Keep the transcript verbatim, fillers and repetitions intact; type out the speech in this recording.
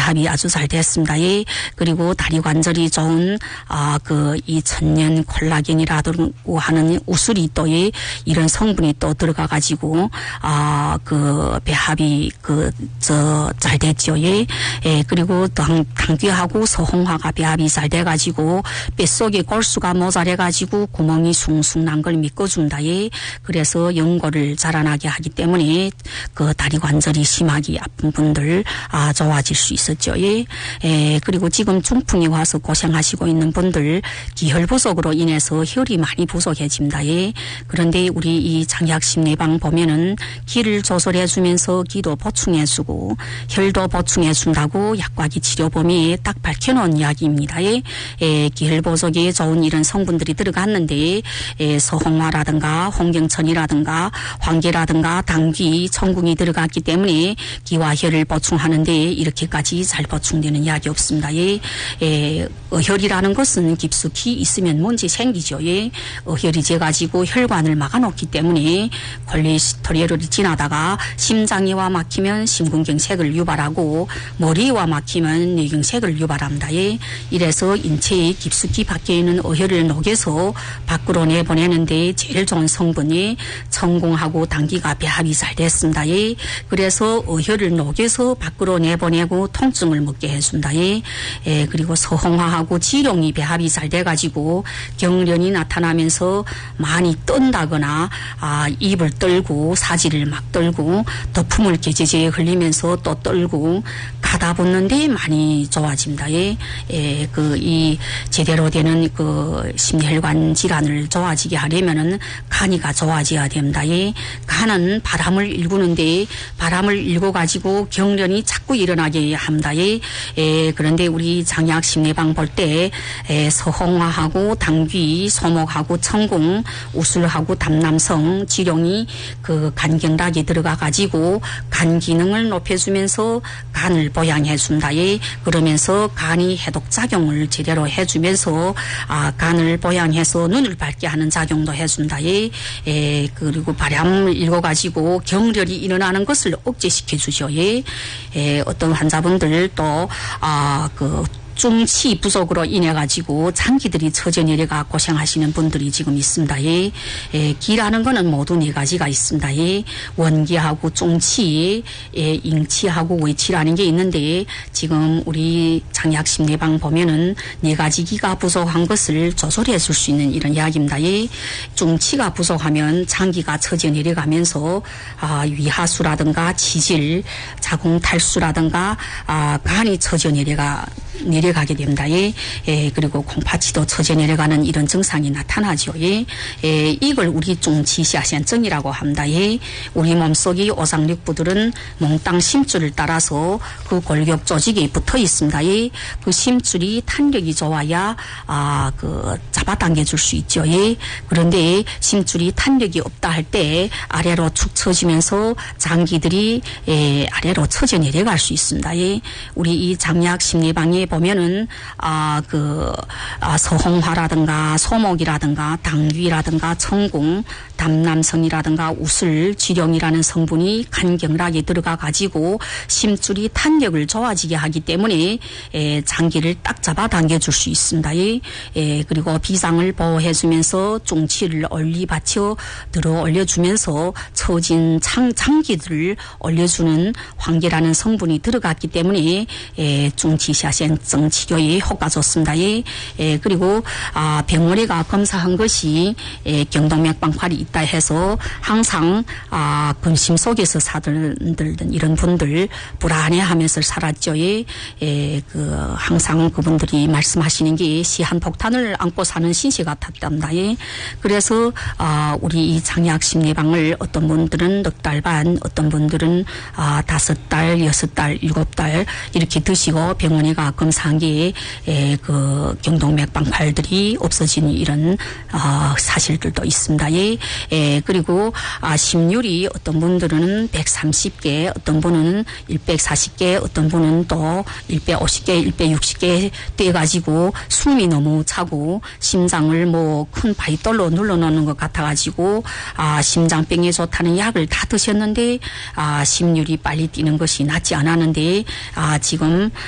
배합이 아주 잘 됐습니다. 예. 그리고 다리 관절이 좋은 아, 그 이 천연 콜라겐이라고 하는 우슬이 또 예, 이런 성분이 또 들어가 가지고 아, 그 배합이 그 저 잘 됐죠. 예. 예. 그리고 당, 당귀하고 서홍화가 배합이 잘 돼 가지고 뱃속에 골수가 모자래 가지고 구멍이 숭숭 난 걸 메꿔준다. 예. 그래서 연골을 자라나게 하기 때문에 그 다리 관절이 심하게 아픈 분들 아, 좋아질 수 있었죠. 예. 예. 그리고 지금 중풍이 와서 고생하시고 있는 분들 기혈 부족으로 인해서 혈이 많이 부족해집니다. 예. 그런데 우리 이 장약심내방 보면은 기를 조절해 주면서 기도 보충해 주고 혈도 보충해 준다고 약과기 치료범위에 딱 밝혀놓은 이야기입니다. 예. 예. 기혈 부족에 좋은 이런 성분들이 들어갔는데 예. 서홍화라든가 홍경천이라든가 황계라든가 당귀, 청궁이 들어갔기 때문에 기와 혈을 보충하는데 이렇게까지 잘 보충되는 약이 없습니다. 예. 예. 어혈이라는 것은 깊숙이 있으면 문제 생기죠. 예. 어혈이 져가지고 혈관을 막아놓기 때문에 콜레스테롤이 지나다가 심장이 와 막히면 심근경색을 유발하고 머리와 막히면 뇌경색을 유발합니다. 예. 이래서 인체에 깊숙이 박혀있는 어혈을 녹여서 밖으로 내보내는데 제일 좋은 성분이 청궁하고 당귀가 배합이 잘 됐습니다. 예. 그래서 어혈을 녹여서 밖으로 내보내고 통증을 먹게 해준다. 예. 예. 그리고 서홍화하고 지룡이 배합이 잘 돼가지고 경련이 나타나면서 많이 뜬다거나 아, 입을 떨고 사지를 막 떨고 거품을 게제제에 흘리면서 또 떨고 가다 붙는데 많이 좋아집니다. 예. 예. 그 이 제대로 되는 그 심혈관 질환을 좋아지게 하려면은 간이가 좋아져야 됩니다. 예. 간은 바람을 일구는데 바람을 일궈 가지고 경련이 자꾸 일어나게 합니다. 예. 예. 그런데 우리 장약 심내방 볼 때 서홍화하고 당귀, 소목하고 청궁, 우술하고 담남성, 지룡이 그 간경락이 들어가 가지고 간 기능을 높여주면서 간을 보양해 준다. 예. 그러면서 간이 해독 작용을 제대로 해주면서 아, 간을 보양해서 눈을 밝게 하는 작용도 해준다. 예. 예. 그리고 바람을 일궈 가지고 경련이 일어나는 것을 억제시켜 주죠. 예. 예. 어떤 환자분들 또 아, 그 중치 부족으로 인해 가지고 장기들이 처져 내려가 고생하시는 분들이 지금 있습니다. 예. 예, 기라는 거는 모두 네 가지가 있습니다. 예. 원기하고 중치, 예, ing치하고 외치라는 게 있는데 지금 우리 장약심내방 보면은 네 가지 기가 부족한 것을 조절해 줄 수 있는 이런 이야기입니다. 예. 중치가 부족하면 장기가 처져 내려가면서 아, 위하수라든가 치질, 자궁탈수라든가 아, 간이 처져 내려가 내려 가게 됩니다. 예. 예. 그리고 콩팥이도 처져 내려가는 이런 증상이 나타나죠. 예. 예. 이걸 우리 중치샤센증이라고 합니다. 예. 우리 몸속의 오장육부들은 몽땅 심줄을 따라서 그 골격 조직에 붙어 있습니다. 예. 그 심줄이 탄력이 좋아야 아, 그 잡아당겨 줄 수 있죠. 예. 그런데 심줄이 탄력이 없다 할 때 아래로 축 처지면서 장기들이 예, 아래로 처져 내려갈 수 있습니다. 예. 우리 이 장약 심리방에 보면 은 아, 그, 아, 서홍화라든가 소목이라든가 당귀라든가 청궁, 담남성이라든가 우슬, 지룡이라는 성분이 간경락에 들어가 가지고 심줄이 탄력을 좋아지게 하기 때문에 에, 장기를 딱 잡아 당겨줄 수 있습니다. 예. 에, 그리고 비상을 보호해주면서 중치를 올리 받쳐 들어 올려주면서 처진 장, 장기들을 올려주는 황계라는 성분이 들어갔기 때문에 에, 중치샤센증 치료에 효과 좋습니다. 예. 예, 그리고 아, 병원에가 검사한 것이 예, 경동맥방파리 있다 해서 항상 아, 근심 속에서 사들던 이런 분들 불안해하면서 살았죠. 예. 예, 그 항상 그분들이 말씀하시는 게 시한폭탄을 안고 사는 신시 같았답니다. 예. 그래서 아, 우리 이 장약심리방을 어떤 분들은 넉 달 반, 어떤 분들은 아, 다섯 달, 여섯 달, 일곱 달 이렇게 드시고 병원에가 검사한 게 에, 그 경동맥방파들이 없어진 이런 어, 사실들도 있습니다. 예. 에, 그리고 아, 심률이 어떤 분들은 백삼십 개, 어떤 분은 백사십 개, 어떤 분은 또 백오십 개, 백육십 개 떼가지고 숨이 너무 차고 심장을 뭐 큰 바위돌로 눌러놓는 것 같아가지고 아, 심장병에 좋다는 약을 다 드셨는데 아, 심률이 빨리 뛰는 것이 낫지 않았는데 아, 지금